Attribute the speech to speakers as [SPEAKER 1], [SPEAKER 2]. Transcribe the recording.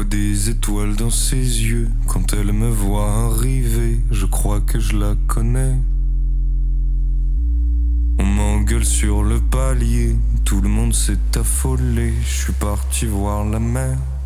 [SPEAKER 1] des étoiles dans ses yeux. Quand elle me voit arriver, je crois que je la connais. On m'engueule sur le palier, tout le monde s'est affolé. Je suis parti voir la mer.